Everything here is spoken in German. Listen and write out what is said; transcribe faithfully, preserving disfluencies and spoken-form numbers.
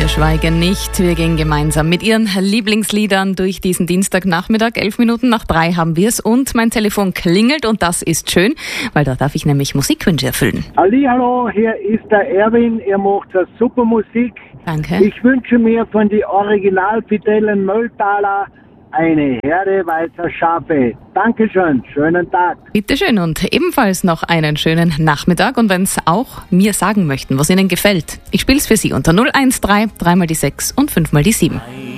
Wir schweigen nicht, wir gehen gemeinsam mit Ihren Lieblingsliedern durch diesen Dienstagnachmittag. Elf Minuten nach drei haben wir es und mein Telefon klingelt und das ist schön, weil da darf ich nämlich Musikwünsche erfüllen. Hallihallo, hier ist der Erwin, ihr macht eine super Musik. Danke. Ich wünsche mir von die Original-Fidelen Mölltaler eine Herde weißer Schafe. Dankeschön, schönen Tag. Bitteschön und ebenfalls noch einen schönen Nachmittag. Und wenn Sie auch mir sagen möchten, was Ihnen gefällt, ich spiele es für Sie unter null eins drei, drei mal die sechs und fünf mal die sieben.